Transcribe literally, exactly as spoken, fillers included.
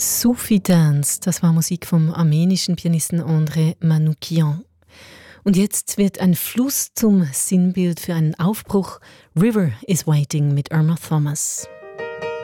Sufi Dance, das war Musik vom armenischen Pianisten André Manoukian. Und jetzt wird ein Fluss zum Sinnbild für einen Aufbruch. River is Waiting mit Irma Thomas.